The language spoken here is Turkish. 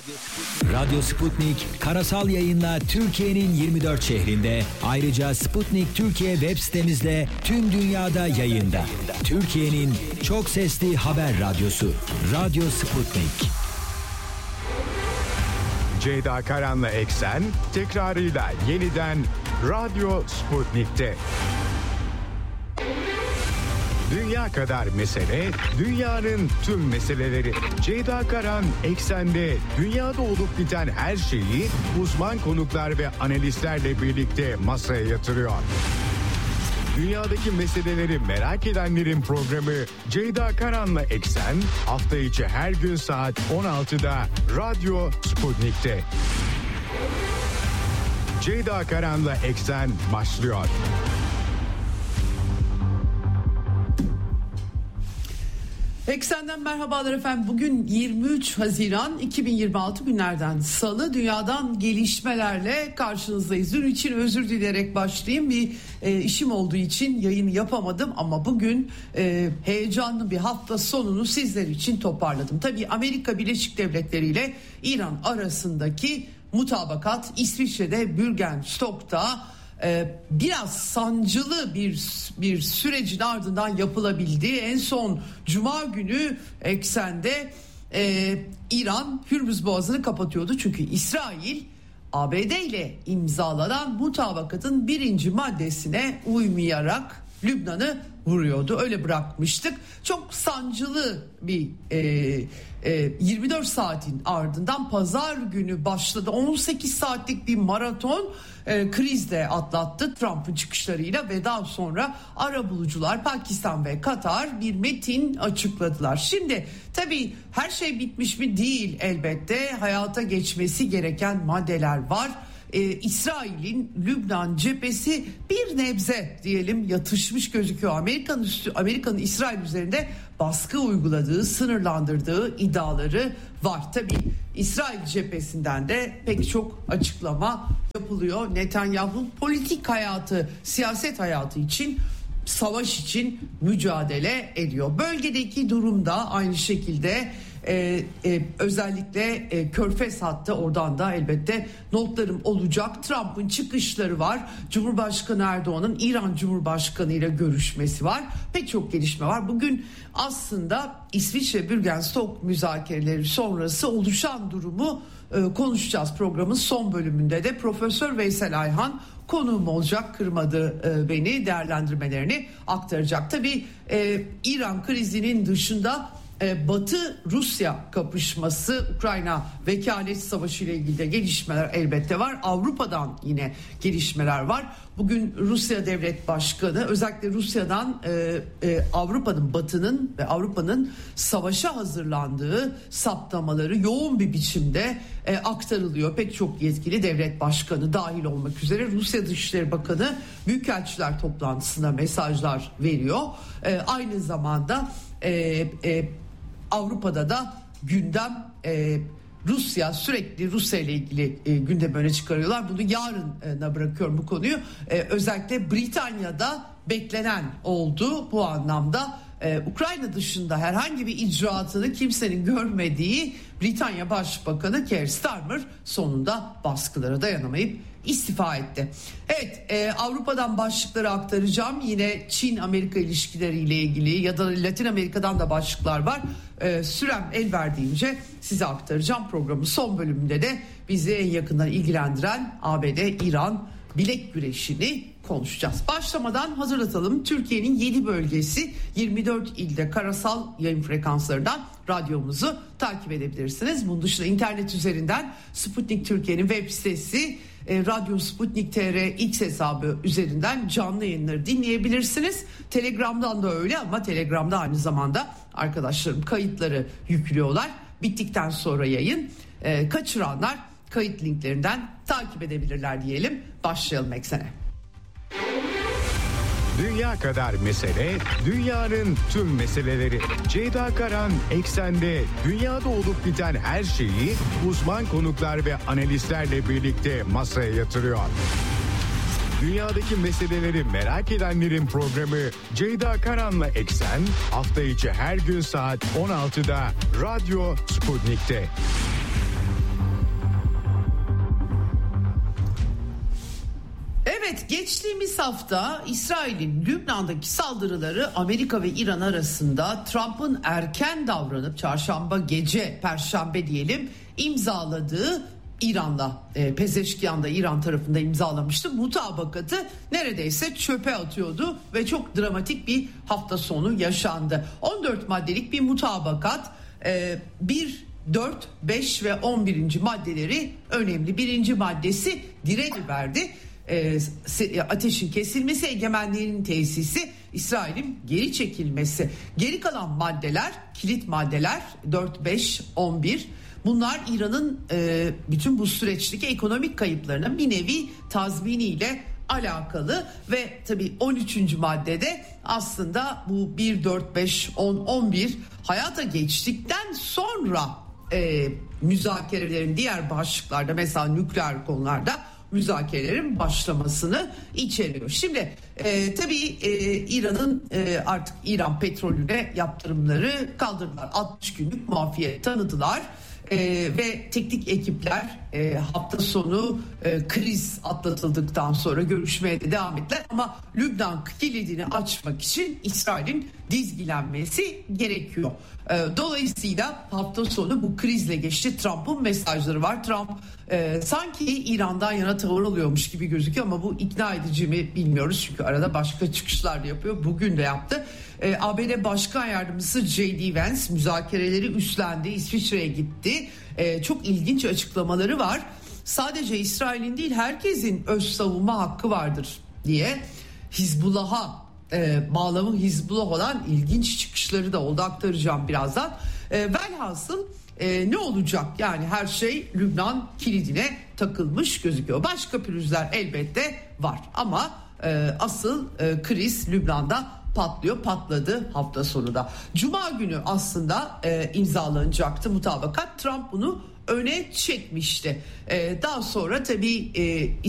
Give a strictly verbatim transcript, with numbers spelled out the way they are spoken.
Radyo Sputnik karasal yayınla Türkiye'nin yirmi dört şehrinde, ayrıca Sputnik Türkiye web sitemizde tüm dünyada yayında. Türkiye'nin çok sesli haber radyosu Radyo Sputnik. Ceyda Karan'la Eksen tekrarıyla yeniden Radyo Sputnik'te. Dünya kadar mesele, dünyanın tüm meseleleri. Ceyda Karan Eksen'de dünyada olup biten her şeyi uzman konuklar ve analistlerle birlikte masaya yatırıyor. Dünyadaki meseleleri merak edenlerin programı Ceyda Karan'la Eksen hafta içi her gün saat on altıda Radyo Sputnik'te. Ceyda Karan'la Eksen başlıyor. Eksen'den merhabalar efendim. Bugün yirmi üç Haziran iki bin yirmi altı günlerden Salı, dünyadan gelişmelerle karşınızdayız. Dün için özür dileyerek başlayayım. Bir e, işim olduğu için yayını yapamadım ama bugün e, heyecanlı bir hafta sonunu sizler için toparladım. Tabii Amerika Birleşik Devletleri ile İran arasındaki mutabakat İsviçre'de Bürgenstock'ta Ee, biraz sancılı bir bir sürecin ardından yapılabildi. En son Cuma günü Eksen'de e, İran Hürmüz Boğazı'nı kapatıyordu. Çünkü İsrail A B D ile imzalanan mutabakatın birinci maddesine uymayarak Lübnan'ı vuruyordu. Öyle bırakmıştık. Çok sancılı bir e, e, yirmi dört saatin ardından pazar günü başladı. on sekiz saatlik bir maraton e, krizle atlattı Trump'ın çıkışlarıyla ve daha sonra arabulucular Pakistan ve Katar bir metin açıkladılar. Şimdi tabii her şey bitmiş mi? Değil elbette. Hayata geçmesi gereken maddeler var. Ee, İsrail'in Lübnan cephesi bir nebze diyelim yatışmış gözüküyor. Amerika'nın üstü, Amerika'nın İsrail üzerinde baskı uyguladığı, sınırlandırdığı iddiaları var. Tabii İsrail cephesinden de pek çok açıklama yapılıyor. Netanyahu politik hayatı, siyaset hayatı için, savaş için mücadele ediyor. Bölgedeki durum da aynı şekilde. Ee, e, özellikle e, Körfez hattı, oradan da elbette notlarım olacak. Trump'ın çıkışları var. Cumhurbaşkanı Erdoğan'ın İran Cumhurbaşkanı ile görüşmesi var. Pek çok gelişme var. Bugün aslında İsviçre Bürgenstock müzakereleri sonrası oluşan durumu e, konuşacağız. Programın son bölümünde de Profesör Veysel Ayhan konuğum olacak, kırmadı e, beni, değerlendirmelerini aktaracak. Tabii e, İran krizinin dışında Batı-Rusya kapışması, Ukrayna vekalet savaşı ile ilgili de gelişmeler elbette var. Avrupa'dan yine gelişmeler var. Bugün Rusya Devlet Başkanı özellikle Rusya'dan e, e, Avrupa'nın, Batı'nın ve Avrupa'nın savaşa hazırlandığı saptamaları yoğun bir biçimde e, aktarılıyor. Pek çok yetkili devlet başkanı dahil olmak üzere Rusya Dışişleri Bakanı büyükelçiler toplantısında mesajlar veriyor. E, aynı zamanda e, e, Avrupa'da da gündem e, Rusya, sürekli Rusya ile ilgili e, gündem öne çıkarıyorlar. Bunu yarına bırakıyorum bu konuyu. E, özellikle Britanya'da beklenen oldu bu anlamda. Ee, Ukrayna dışında herhangi bir icraatını kimsenin görmediği Britanya Başbakanı Keir Starmer sonunda baskılara dayanamayıp istifa etti. Evet, e, Avrupa'dan başlıkları aktaracağım. Yine Çin-Amerika ilişkileriyle ilgili ya da Latin Amerika'dan da başlıklar var. E, sürem el verdiğince size aktaracağım. Programın son bölümünde de bizi en yakından ilgilendiren A B D-İran bilek güreşini konuşacağız. Başlamadan hatırlatalım, Türkiye'nin yedi bölgesi yirmi dört ilde karasal yayın frekanslarından radyomuzu takip edebilirsiniz. Bunun dışında internet üzerinden Sputnik Türkiye'nin web sitesi, e, Radyo Sputnik nokta T R X hesabı üzerinden canlı yayınları dinleyebilirsiniz. Telegram'dan da öyle ama Telegram'da aynı zamanda arkadaşlarım kayıtları yüklüyorlar. Bittikten sonra yayın e, kaçıranlar kayıt linklerinden takip edebilirler diyelim. Başlayalım Eksen'e. Dünya kadar mesele, dünyanın tüm meseleleri. Ceyda Karan Eksen'de dünyada olup biten her şeyi uzman konuklar ve analistlerle birlikte masaya yatırıyor. Dünyadaki meseleleri merak edenlerin programı Ceyda Karan'la Eksen hafta içi her gün saat on altıda Radyo Sputnik'te. Evet, geçtiğimiz hafta İsrail'in Lübnan'daki saldırıları Amerika ve İran arasında Trump'ın erken davranıp çarşamba gece, perşembe diyelim, imzaladığı İran'da, e, Pezeşkiyan'da İran tarafında imzalamıştı. Mutabakatı neredeyse çöpe atıyordu ve çok dramatik bir hafta sonu yaşandı. on dört maddelik bir mutabakat, e, bir, dört, beş ve on birinci maddeleri önemli. Birinci maddesi direkt verdi. E, ateşin kesilmesi, egemenliğinin tesisi, İsrail'in geri çekilmesi. Geri kalan maddeler, kilit maddeler dört, beş, on bir. Bunlar İran'ın e, bütün bu süreçteki ekonomik kayıplarının bir nevi tazminiyle alakalı ve tabii on üçüncü maddede aslında bu bir, dört, beş, on, on bir hayata geçtikten sonra e, müzakerelerin diğer başlıklarda, mesela nükleer konularda müzakerelerin başlamasını içeriyor. Şimdi e, tabii e, İran'ın e, artık İran petrolüne yaptırımları kaldırdılar. altmış günlük muafiyet tanıdılar. Ee, ve teknik ekipler e, hafta sonu e, kriz atlatıldıktan sonra görüşmeye de devam ettiler. Ama Lübnan kilidini açmak için İsrail'in dizgilenmesi gerekiyor. E, dolayısıyla hafta sonu bu krizle geçti. Trump'ın mesajları var. Trump e, sanki İran'dan yana tavır alıyormuş gibi gözüküyor ama bu ikna edici mi bilmiyoruz. Çünkü arada başka çıkışlar da yapıyor. Bugün de yaptı. E, A B D Başkan Yardımcısı J D Vance müzakereleri üstlendi. İsviçre'ye gitti. E, çok ilginç açıklamaları var. Sadece İsrail'in değil, herkesin öz savunma hakkı vardır diye Hizbullah'a e, bağlamı Hizbullah olan ilginç çıkışları da oldu, aktaracağım birazdan. E, velhasıl e, ne olacak? Yani her şey Lübnan kilidine takılmış gözüküyor. Başka pürüzler elbette var ama e, asıl e, kriz Lübnan'da patlıyor, patladı hafta sonu da. Cuma günü aslında e, imzalanacaktı mutabakat. Trump bunu öne çekmişti. E, daha sonra tabii e,